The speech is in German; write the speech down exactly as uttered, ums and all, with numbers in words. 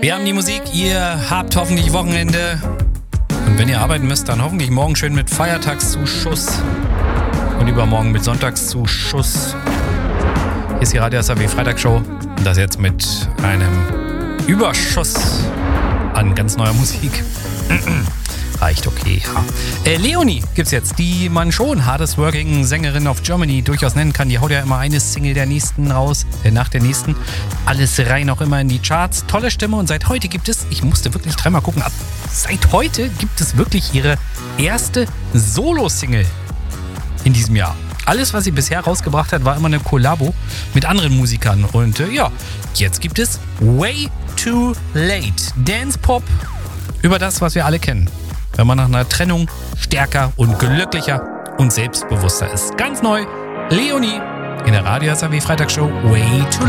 Wir haben die Musik, ihr habt hoffentlich Wochenende. Und wenn ihr arbeiten müsst, dann hoffentlich morgen schön mit Feiertagszuschuss und übermorgen mit Sonntagszuschuss. Hier ist die Radio S A W Freitagsshow und das jetzt mit einem Überschuss an ganz neuer Musik. Reicht okay, ja. Äh, Leonie gibt's jetzt, die man schon Hardest Working Sängerin of Germany durchaus nennen kann. Die haut ja immer eine Single der nächsten raus, äh, nach der nächsten. Alles rein auch immer in die Charts. Tolle Stimme und seit heute gibt es, ich musste wirklich dreimal gucken, ab, seit heute gibt es wirklich ihre erste Solo-Single in diesem Jahr. Alles, was sie bisher rausgebracht hat, war immer eine Kollabo mit anderen Musikern. Und äh, ja, jetzt gibt es Way Too Late. Dance Pop über das, was wir alle kennen. Wenn man nach einer Trennung stärker und glücklicher und selbstbewusster ist. Ganz neu, Leonie in der Radio S A W Freitagsshow Way Too Late.